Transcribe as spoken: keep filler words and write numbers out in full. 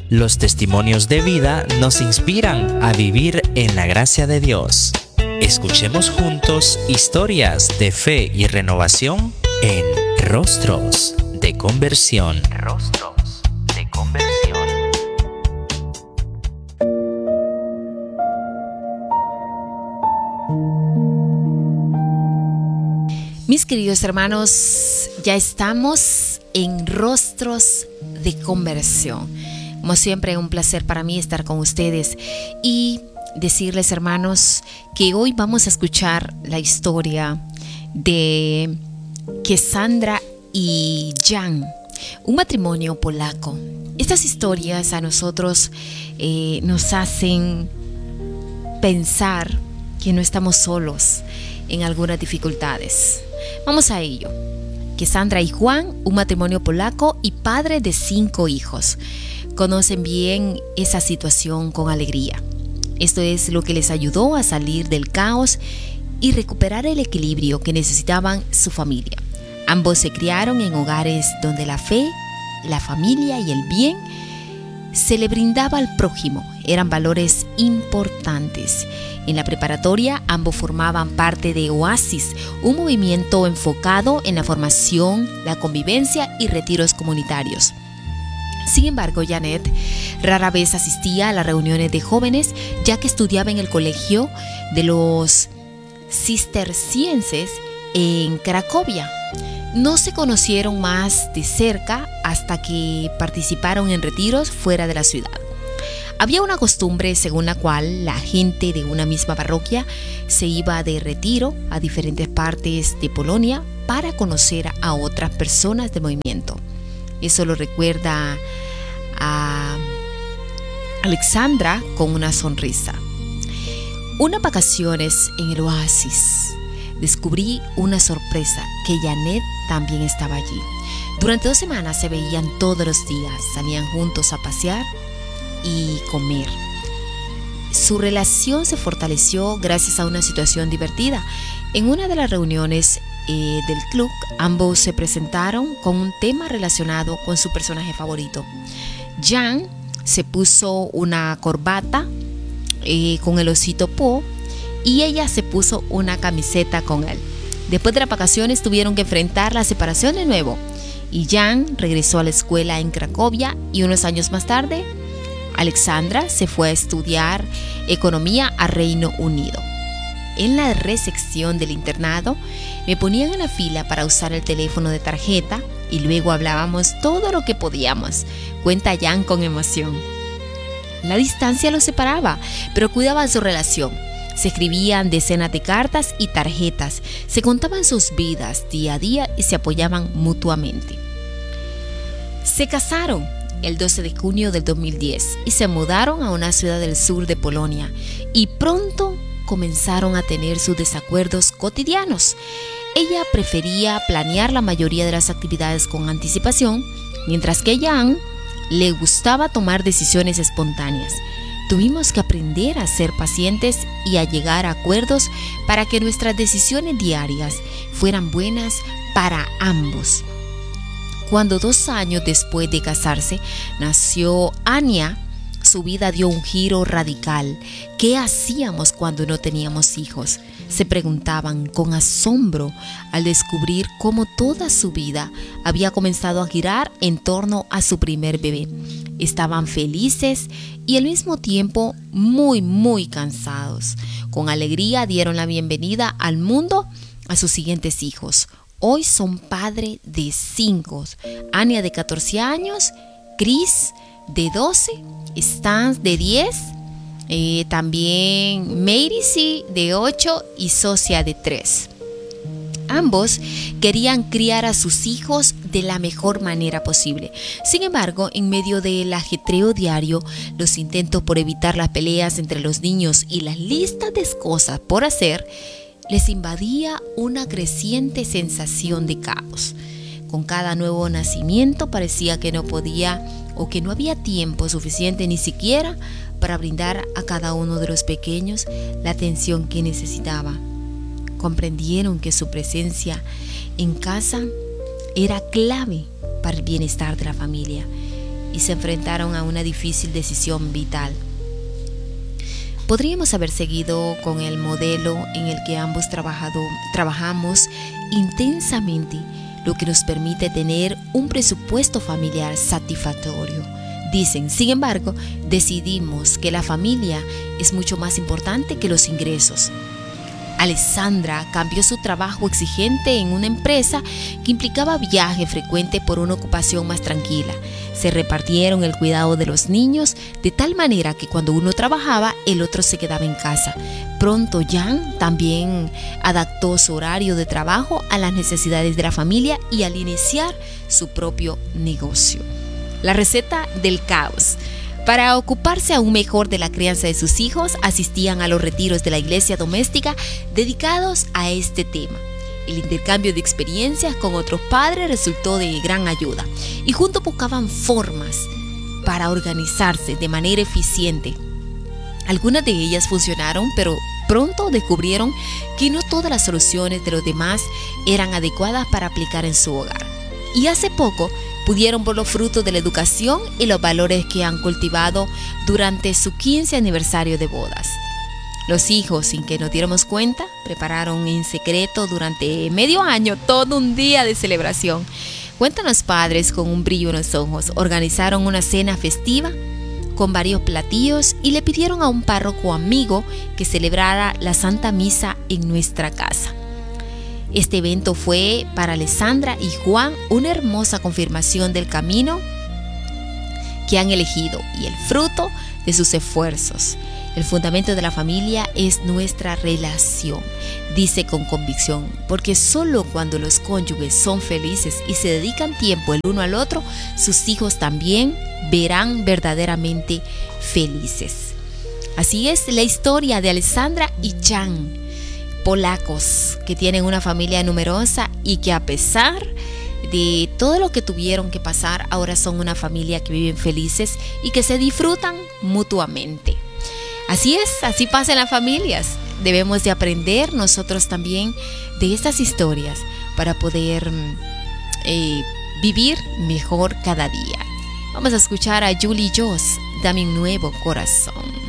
Los testimonios de vida nos inspiran a vivir en la gracia de Dios. Escuchemos juntos historias de fe y renovación en Rostros de Conversión. Rostros de Conversión. Mis queridos hermanos, ya estamos en Rostros de Conversión. Como siempre, un placer para mí estar con ustedes y decirles, hermanos, que hoy vamos a escuchar la historia de Cassandra y Jan, un matrimonio polaco. Estas historias a nosotros eh, nos hacen pensar que no estamos solos en algunas dificultades. Vamos a ello. Cassandra y Juan, un matrimonio polaco y padre de cinco hijos, conocen bien esa situación con alegría. Esto es lo que les ayudó a salir del caos y recuperar el equilibrio que necesitaban su familia. Ambos se criaron en hogares donde la fe, la familia y el bien se le brindaba al prójimo. Eran valores importantes. En la preparatoria, ambos formaban parte de Oasis, un movimiento enfocado en la formación, la convivencia y retiros comunitarios. Sin embargo, Janet rara vez asistía a las reuniones de jóvenes, ya que estudiaba en el colegio de los cistercienses en Cracovia. No se conocieron más de cerca hasta que participaron en retiros fuera de la ciudad. Había una costumbre según la cual la gente de una misma parroquia se iba de retiro a diferentes partes de Polonia para conocer a otras personas del movimiento. Eso lo recuerda a Alexandra con una sonrisa. Unas vacaciones en el oasis. Descubrí una sorpresa, que Janet también estaba allí. Durante dos semanas se veían todos los días, salían juntos a pasear y comer. Su relación se fortaleció gracias a una situación divertida. En una de las reuniones eh, del club, ambos se presentaron con un tema relacionado con su personaje favorito. Jan se puso una corbata eh, con el osito Po y ella se puso una camiseta con él. Después de las vacaciones tuvieron que enfrentar la separación de nuevo y Jan regresó a la escuela en Cracovia y unos años más tarde Alexandra se fue a estudiar economía a Reino Unido. En la recepción del internado me ponían en la fila para usar el teléfono de tarjeta y luego hablábamos todo lo que podíamos, cuenta Jan con emoción. La distancia los separaba, pero cuidaban su relación. Se escribían decenas de cartas y tarjetas, se contaban sus vidas día a día y se apoyaban mutuamente. Se casaron el doce de junio del dos mil diez y se mudaron a una ciudad del sur de Polonia y pronto comenzaron a tener sus desacuerdos cotidianos. Ella prefería planear la mayoría de las actividades con anticipación, mientras que a Jan le gustaba tomar decisiones espontáneas. Tuvimos que aprender a ser pacientes y a llegar a acuerdos para que nuestras decisiones diarias fueran buenas para ambos. Cuando dos años después de casarse nació Ania, su vida dio un giro radical. ¿Qué hacíamos cuando no teníamos hijos?, se preguntaban con asombro al descubrir cómo toda su vida había comenzado a girar en torno a su primer bebé. Estaban felices y al mismo tiempo muy, muy cansados. Con alegría dieron la bienvenida al mundo a sus siguientes hijos. Hoy son padres de cinco. Ania de catorce años, Chris de doce, Stan de diez, eh, también Macy de ocho y Socia de tres. Ambos querían criar a sus hijos de la mejor manera posible. Sin embargo, en medio del ajetreo diario, los intentos por evitar las peleas entre los niños y las listas de cosas por hacer, les invadía una creciente sensación de caos. Con cada nuevo nacimiento parecía que no podía o que no había tiempo suficiente ni siquiera para brindar a cada uno de los pequeños la atención que necesitaba. Comprendieron que su presencia en casa era clave para el bienestar de la familia. y se enfrentaron a una difícil decisión vital. Podríamos haber seguido con el modelo en el que ambos trabajado, trabajamos intensamente, lo que nos permite tener un presupuesto familiar satisfactorio. Dicen, sin embargo, decidimos que la familia es mucho más importante que los ingresos. Alessandra cambió su trabajo exigente en una empresa que implicaba viaje frecuente por una ocupación más tranquila. Se repartieron el cuidado de los niños de tal manera que cuando uno trabajaba, el otro se quedaba en casa. Pronto Jan también adaptó su horario de trabajo a las necesidades de la familia y al iniciar su propio negocio. La receta del caos. Para ocuparse aún mejor de la crianza de sus hijos, asistían a los retiros de la iglesia doméstica dedicados a este tema. El intercambio de experiencias con otros padres resultó de gran ayuda y juntos buscaban formas para organizarse de manera eficiente. Algunas de ellas funcionaron, pero pronto descubrieron que no todas las soluciones de los demás eran adecuadas para aplicar en su hogar. Y hace poco pudieron ver los frutos de la educación y los valores que han cultivado durante su quince aniversario de bodas. Los hijos, sin que nos diéramos cuenta, prepararon en secreto durante medio año todo un día de celebración. Cuentan los padres con un brillo en los ojos. Organizaron una cena festiva con varios platillos y le pidieron a un párroco amigo que celebrara la Santa Misa en nuestra casa. Este evento fue para Alessandra y Juan una hermosa confirmación del camino que han elegido y el fruto de sus esfuerzos. El fundamento de la familia es nuestra relación, dice con convicción, porque solo cuando los cónyuges son felices y se dedican tiempo el uno al otro, sus hijos también verán verdaderamente felices. Así es la historia de Alessandra y Jan, polacos que tienen una familia numerosa y que a pesar de todo lo que tuvieron que pasar, ahora son una familia que viven felices y que se disfrutan mutuamente. Así es, así pasa en las familias. Debemos de aprender nosotros también de estas historias para poder eh, vivir mejor cada día. Vamos a escuchar a Julie Joss, Dame un nuevo corazón.